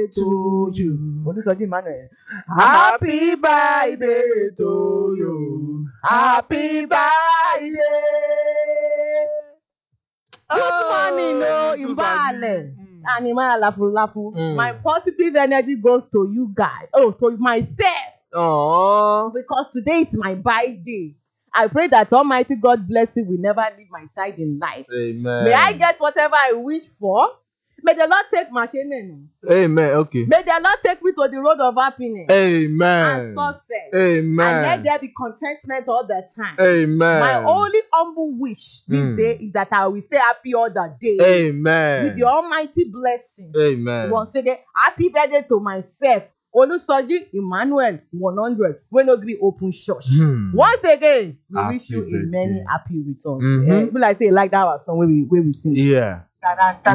birthday to you. Olusoji Emmanuel. Happy birthday to you. Happy birthday. Good morning, Imbale. Animal lafu. My positive energy goes to you guys. Oh, to myself. Oh. Because today is my birthday. I pray that Almighty God bless you will never leave my side in life. Amen. May I get whatever I wish for? May the Lord take my shame. Amen. Okay. May the Lord take me to the road of happiness Amen. and success. Amen. And let there be contentment all the time. Amen. My only humble wish this day is that I will stay happy all the days. Amen. With the almighty blessings. Amen. Once again, happy birthday to myself. Olusoji Emmanuel 100 when agree open church. Once again, we Happy wish you birthday. a many happy returns. Like say like that our song where we sing. Yeah.